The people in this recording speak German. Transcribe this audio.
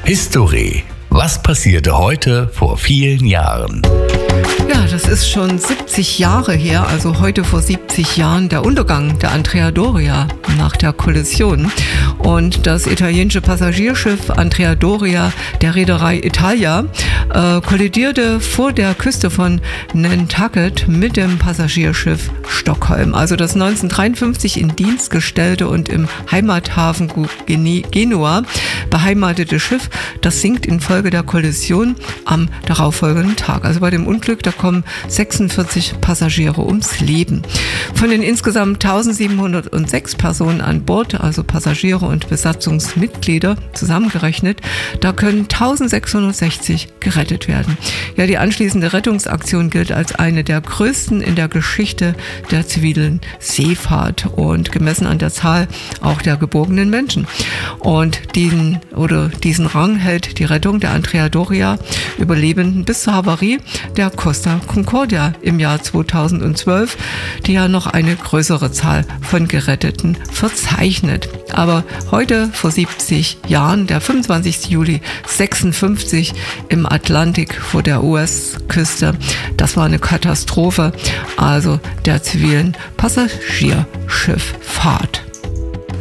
History. Was passierte heute vor vielen Jahren? Ja, das ist schon 70 Jahre her, also heute vor 70 Jahren, der Untergang der Andrea Doria nach der Kollision. Und das italienische Passagierschiff Andrea Doria der Reederei Italia kollidierte vor der Küste von Nantucket mit dem Passagierschiff Stockholm. Also das 1953 in Dienst gestellte und im Heimathafen Genua beheimatete Schiff, das sinkt infolge der Kollision am darauffolgenden Tag. Also bei dem Unglück, da kommen 46 Passagiere ums Leben. Von den insgesamt 1706 Personen an Bord, also Passagiere und Besatzungsmitglieder zusammengerechnet, da können 1660 gerettet werden. Ja, die anschließende Rettungsaktion gilt als eine der größten in der Geschichte der zivilen Seefahrt und gemessen an der Zahl auch der geborgenen Menschen. Und diesen Rang hält die Rettung der Andrea Doria Überlebenden bis zur Havarie der Costa Concordia im Jahr 2012, die ja noch eine größere Zahl von Geretteten verzeichnet. Aber heute vor 70 Jahren, der 25. Juli 56 im Atlantik vor der US-Küste, das war eine Katastrophe, also der zivilen Passagierschifffahrt.